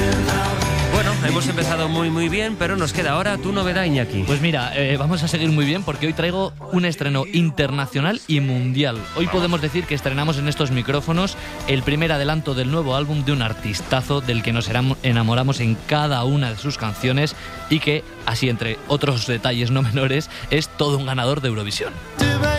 Bueno, hemos empezado muy bien, pero nos queda ahora tu novedad, Iñaki. Pues mira, vamos a seguir muy bien porque hoy traigo un estreno internacional y mundial. Hoy podemos decir que estrenamos en estos micrófonos el primer adelanto del nuevo álbum de un artistazo del que nos enamoramos en cada una de sus canciones y que, así entre otros detalles no menores, es todo un ganador de Eurovisión.